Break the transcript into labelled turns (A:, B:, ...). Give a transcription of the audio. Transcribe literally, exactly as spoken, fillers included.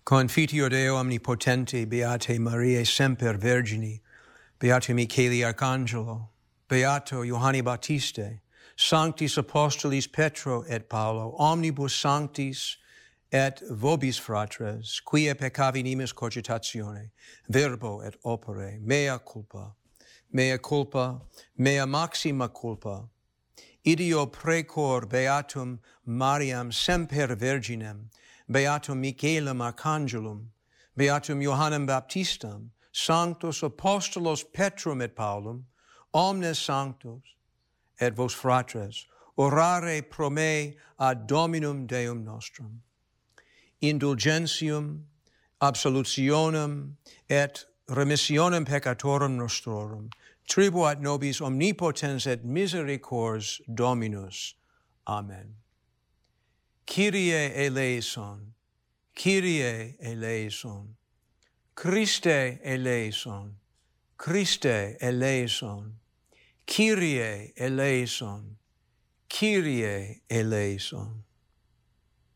A: Confiteor Deo omnipotente, Beate Mariae semper Virgini, Beato Michele Arcangelo, Beato Ioanni Baptiste, Sanctis Apostolis Petro et Paulo, omnibus sanctis et vobis fratres, quia peccavi nimis cogitatione, verbo et opere, mea culpa, mea culpa, mea maxima culpa, ideo precor Beatum Mariam semper Virginem, Beatum Michaelem Arcangelum, Beatum Ioannem Baptistam, Sanctos Apostolos Petrum et Paulum, omnes sanctos, et vos fratres, orare pro me ad Dominum Deum nostrum. Indulgentium, absolutionem, et remissionem peccatorum nostrorum, tribuat nobis omnipotens et misericors Dominus. Amen. Kyrie eleison, Kyrie eleison, Christe eleison, Christe eleison, Kyrie eleison, Kyrie eleison.